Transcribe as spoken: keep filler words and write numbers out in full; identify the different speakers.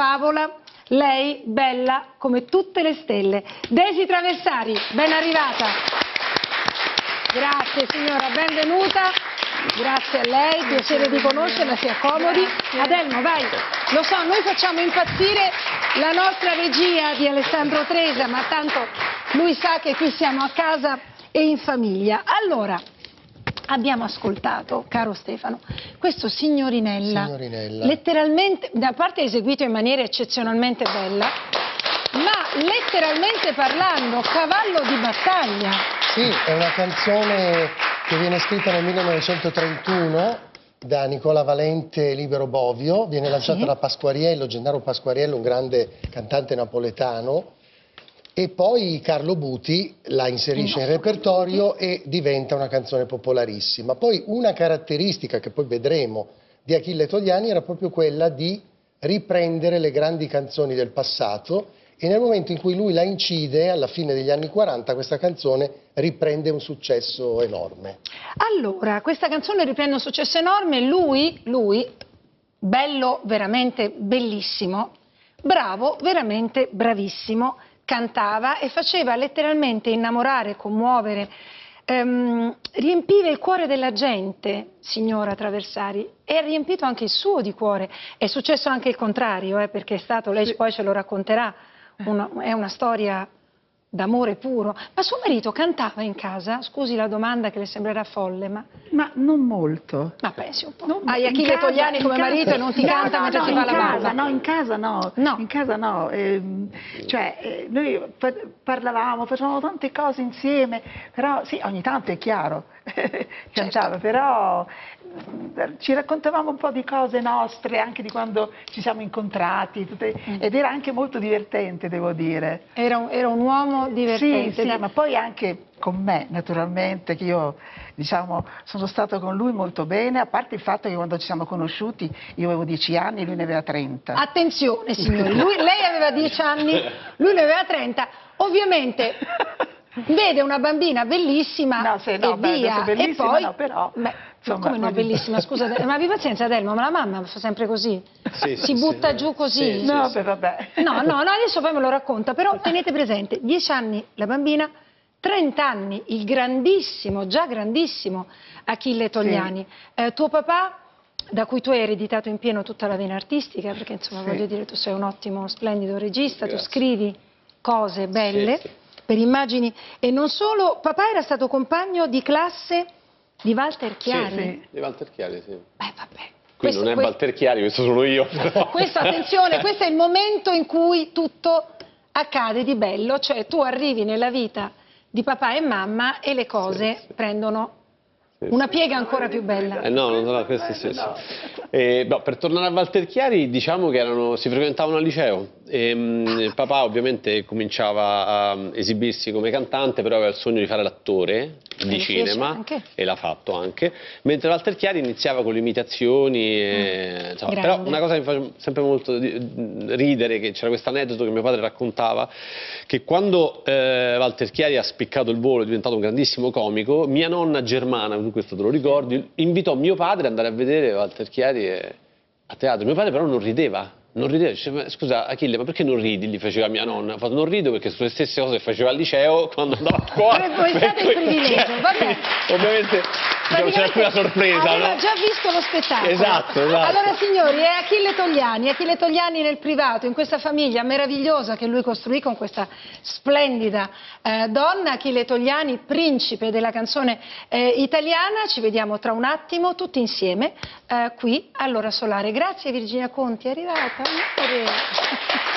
Speaker 1: favola, lei bella come tutte le stelle. Daisy Traversari, ben arrivata. Grazie signora, benvenuta. Grazie a lei, piacere di conoscerla, si accomodi. Adelmo, vai. Lo so, noi facciamo impazzire la nostra regia di Alessandro Tresa, ma tanto lui sa che qui siamo a casa e in famiglia. Allora, abbiamo ascoltato, caro Stefano, questo signorinella,
Speaker 2: signorinella. letteralmente,
Speaker 1: da parte eseguito in maniera eccezionalmente bella, ma letteralmente parlando, cavallo di battaglia.
Speaker 2: Sì, è una canzone che viene scritta nel millenovecentotrentuno da Nicola Valente e Libero Bovio, viene lanciata sì. da Pasquariello, Gennaro Pasquariello, un grande cantante napoletano, e poi Carlo Buti la inserisce in repertorio e diventa una canzone popolarissima. Poi una caratteristica che poi vedremo di Achille Togliani era proprio quella di riprendere le grandi canzoni del passato, e nel momento in cui lui la incide, alla fine degli anni quaranta, questa canzone riprende un successo enorme.
Speaker 1: Allora, questa canzone riprende un successo enorme, lui, lui, bello veramente bellissimo, bravo veramente bravissimo, cantava e faceva letteralmente innamorare, commuovere, ehm, riempiva il cuore della gente, signora Traversari, e ha riempito anche il suo di cuore. È successo anche il contrario, eh, perché è stato, lei poi ce lo racconterà, una, è una storia d'amore puro. Ma suo marito cantava in casa? Scusi la domanda che le sembrerà folle, ma...
Speaker 3: Ma non molto.
Speaker 1: Ma pensi un po'.
Speaker 3: Non,
Speaker 1: Hai Achille
Speaker 3: casa,
Speaker 1: Togliani come
Speaker 3: casa,
Speaker 1: marito e non ti
Speaker 3: no,
Speaker 1: canta
Speaker 3: no,
Speaker 1: mentre
Speaker 3: no,
Speaker 1: si fa la
Speaker 3: casa,
Speaker 1: barba?
Speaker 3: No, in casa no.
Speaker 1: No.
Speaker 3: In casa no. Eh, cioè, eh, noi parlavamo, facevamo tante cose insieme, però sì, ogni tanto è chiaro, cantava, certo. Però ci raccontavamo un po' di cose nostre, anche di quando ci siamo incontrati, tutte, mm. ed era anche molto divertente, devo dire.
Speaker 1: Era un, era un uomo divertente.
Speaker 3: Sì, sì, da... ma poi anche con me, naturalmente, che io, diciamo, sono stato con lui molto bene, a parte il fatto che quando ci siamo conosciuti io avevo dieci anni e lui ne aveva trenta.
Speaker 1: Attenzione signori, lui, lei aveva dieci anni, lui ne aveva trenta, ovviamente... Vede una bambina bellissima
Speaker 3: no, se, no,
Speaker 1: e
Speaker 3: beh,
Speaker 1: via,
Speaker 3: bellissima,
Speaker 1: e poi...
Speaker 3: No, però,
Speaker 1: beh,
Speaker 3: insomma,
Speaker 1: come no, bellissima, scusa, ma abbi pazienza Adelmo, ma la mamma fa sempre così?
Speaker 2: Sì,
Speaker 1: si
Speaker 2: sì,
Speaker 1: butta
Speaker 2: sì,
Speaker 1: giù così?
Speaker 3: Sì, no, sì, beh, vabbè.
Speaker 1: No, no, no, adesso poi me lo racconta, però tenete presente, dieci anni la bambina, trenta anni il grandissimo, già grandissimo Achille Togliani. Sì. Eh, tuo papà, da cui tu hai ereditato in pieno tutta la vena artistica, perché insomma sì. voglio dire, tu sei un ottimo, splendido regista, grazie. Tu scrivi cose belle, sì, sì. per immagini, e non solo, papà era stato compagno di classe di Walter Chiari?
Speaker 4: Sì, sì. Di Walter Chiari, sì.
Speaker 1: Beh, vabbè.
Speaker 4: Qui questo, non è questo, Walter Chiari, questo sono io. Però.
Speaker 1: Questo, attenzione, questo è il momento in cui tutto accade di bello, cioè tu arrivi nella vita di papà e mamma e le cose sì, sì. prendono sì, una piega ancora più bella.
Speaker 4: Eh no, no, no, questo sì, sì. Eh, no, per tornare a Walter Chiari, diciamo che erano, si frequentavano al liceo. E, mh, papà ovviamente cominciava a esibirsi come cantante, però aveva il sogno di fare l'attore di e cinema e l'ha fatto anche, mentre Walter Chiari iniziava con le imitazioni e, mm, insomma, però una cosa che mi fa sempre molto ridere, che c'era questo aneddoto che mio padre raccontava, che quando eh, Walter Chiari ha spiccato il volo, è diventato un grandissimo comico, mia nonna germana, tu questo te lo ricordi, invitò mio padre ad andare a vedere Walter Chiari a teatro. Mio padre però non rideva. Non rideva, diceva, scusa Achille, ma perché non ridi? Gli faceva mia nonna. Fatto, non rido perché sono le stesse cose che faceva al liceo quando andavo a scuola.
Speaker 1: Voi state il privilegio,
Speaker 4: cioè,
Speaker 1: vabbè.
Speaker 4: Ovviamente diciamo, c'era qui una sorpresa,
Speaker 1: aveva
Speaker 4: no?
Speaker 1: già visto lo spettacolo.
Speaker 4: Esatto, esatto.
Speaker 1: Allora signori, è Achille Togliani, Achille Togliani nel privato, in questa famiglia meravigliosa che lui costruì con questa splendida eh, donna, Achille Togliani, principe della canzone eh, italiana. Ci vediamo tra un attimo, tutti insieme, eh, qui all'Ora Solare. Grazie Virginia Conti, è arrivata.